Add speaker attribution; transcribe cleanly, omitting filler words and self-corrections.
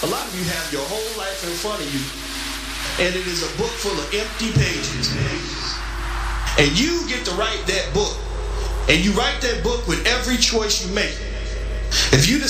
Speaker 1: A lot of you have your whole life in front of you, and it is a book full of empty pages. And you get to write that book. And you write that book with every choice you make. If you decide